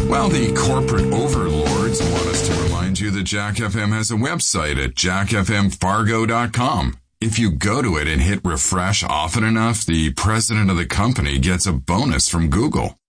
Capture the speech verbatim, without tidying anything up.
Well, the corporate overlords want us to remind you that Jack F M has a website at jack f m fargo dot com. If you go to it and hit refresh often enough, the president of the company gets a bonus from Google.